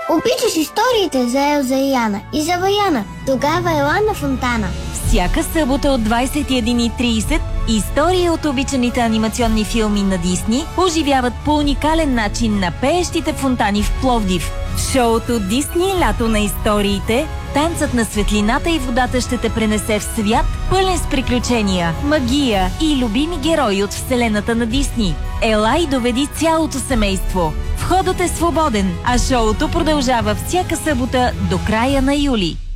Обичаш историите за Елза и Яна и за Ваяна. Тогава ела на фонтана. Всяка събота от 21:30 истории от обичаните анимационни филми на Дисни оживяват по уникален начин на пеещите фонтани в Пловдив. В шоуто Дисни лято на историите, танцът на светлината и водата ще те пренесе в свят, пълен с приключения, магия и любими герои от вселената на Дисни. Ела и доведи цялото семейство. Входът е свободен, а шоуто продължава всяка събота до края на юли.